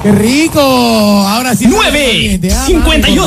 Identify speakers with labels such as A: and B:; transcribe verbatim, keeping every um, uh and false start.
A: ¡Qué rico! Ahora sí.
B: nueve cincuenta y ocho